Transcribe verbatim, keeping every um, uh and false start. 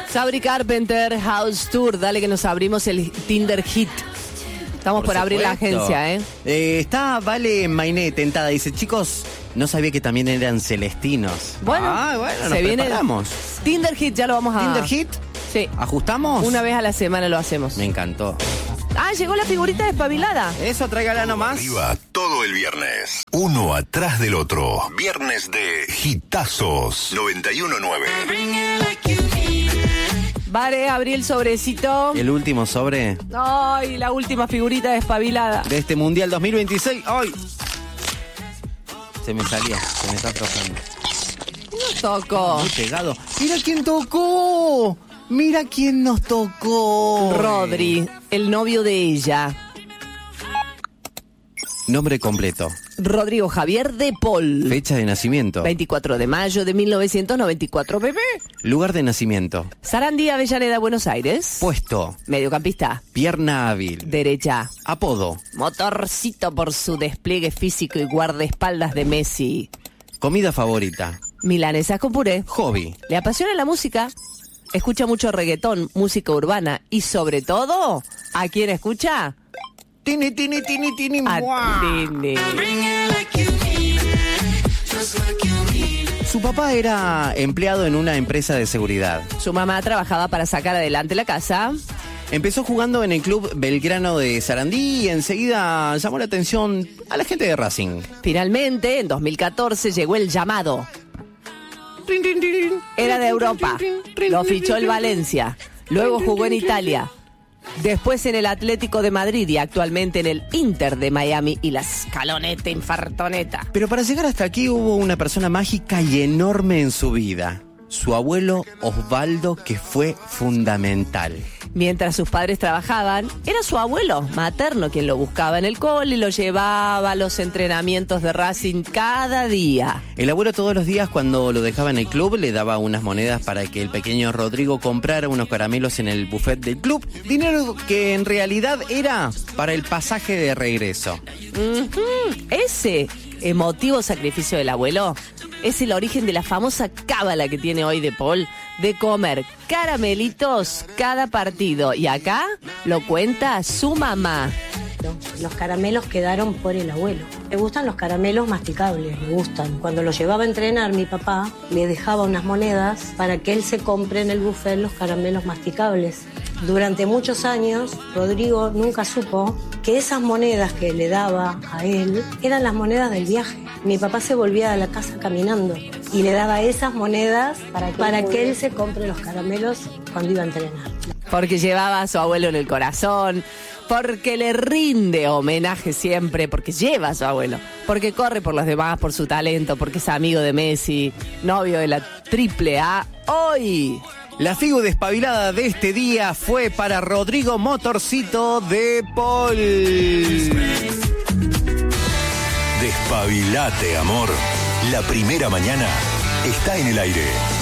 Sabri Carpenter, House Tour. Dale que nos abrimos el Tinder Hit. Estamos por, por abrir la agencia, ¿eh? ¿eh? Está Vale Mainé tentada. Dice, chicos, no sabía que también eran celestinos. Bueno, ah, bueno nos se viene preparamos. Tinder Hit, ya lo vamos a... ¿Tinder Hit? Sí. ¿Ajustamos? Una vez a la semana lo hacemos. Me encantó. Ah, llegó la figurita despabilada. Eso, tráigala nomás. Arriba todo el viernes. Uno atrás del otro. Viernes de Hitazos noventa y uno nueve. Vale, abrí el sobrecito. El último sobre. Ay, la última figurita despabilada. De este Mundial dos mil veintiséis. ¡Ay! Se me salió, se me está aflojando. No tocó. Muy pegado. ¡Mira quién tocó! ¡Mira quién nos tocó! Rodri, el novio de ella. Nombre completo. Rodrigo Javier de Paul. Fecha de nacimiento. veinticuatro de mayo de mil novecientos noventa y cuatro, bebé. Lugar de nacimiento. Sarandí, Avellaneda, Buenos Aires. Puesto. Mediocampista. Pierna hábil. Derecha. Apodo. Motorcito por su despliegue físico y guardaespaldas de Messi. Comida favorita. Milanesas con puré. Hobby. Le apasiona la música. Escucha mucho reggaetón, música urbana y sobre todo, ¿a quién escucha? Tini, tini, tini, tini. A Tini. Su papá era empleado en una empresa de seguridad. Su mamá trabajaba para sacar adelante la casa. Empezó jugando en el club Belgrano de Sarandí y enseguida llamó la atención a la gente de Racing. Finalmente, en dos mil catorce, llegó el llamado. Era de Europa. Lo fichó el Valencia. Luego jugó en Italia. Después en el Atlético de Madrid y actualmente en el Inter de Miami y la Scaloneta Infartoneta. Pero para llegar hasta aquí hubo una persona mágica y enorme en su vida. Su abuelo Osvaldo, que fue fundamental. Mientras sus padres trabajaban, era su abuelo materno quien lo buscaba en el cole y lo llevaba a los entrenamientos de Racing cada día. El abuelo todos los días cuando lo dejaba en el club le daba unas monedas para que el pequeño Rodrigo comprara unos caramelos en el buffet del club. Dinero que en realidad era para el pasaje de regreso. Uh-huh. Ese emotivo sacrificio del abuelo es el origen de la famosa cábala que tiene hoy de Paul de comer caramelitos cada partido. Y acá lo cuenta su mamá. Los caramelos quedaron por el abuelo. Le gustan los caramelos masticables, le gustan. Cuando lo llevaba a entrenar, mi papá le dejaba unas monedas para que él se compre en el buffet los caramelos masticables. Durante muchos años, Rodrigo nunca supo que esas monedas que le daba a él eran las monedas del viaje. Mi papá se volvía a la casa caminando y le daba esas monedas para que, para que él se compre los caramelos cuando iba a entrenar. Porque llevaba a su abuelo en el corazón, porque le rinde homenaje siempre, porque lleva a su abuelo, porque corre por los demás, por su talento, porque es amigo de Messi, novio de la triple A. Hoy, la figu despabilada de este día fue para Rodrigo Motorcito de Paul. Despabilate, amor. La primera mañana está en el aire.